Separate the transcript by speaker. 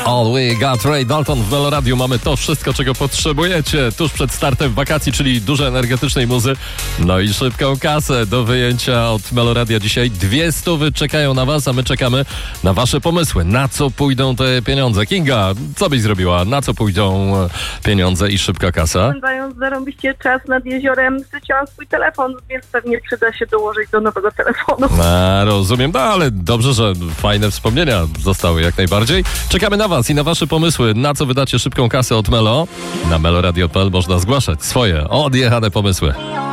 Speaker 1: All We Got Ray Dalton w Meloradiu. Mamy to wszystko, czego potrzebujecie tuż przed startem wakacji, czyli dużo energetycznej muzy, no i szybką kasę do wyjęcia od Meloradia dzisiaj. 200 czekają na was, a my czekamy na wasze pomysły. Na co pójdą te pieniądze? Kinga, co byś zrobiła? Na co pójdą pieniądze i szybka kasa?
Speaker 2: Spędzając zarąbiście czas nad jeziorem, straciłam swój telefon, więc pewnie przyda się dołożyć do nowego telefonu.
Speaker 1: Rozumiem, no ale dobrze, że fajne wspomnienia zostały jak najbardziej. Czekamy na was i na wasze pomysły, na co wydacie szybką kasę od Melo. Na meloradio.pl można zgłaszać swoje odjechane pomysły.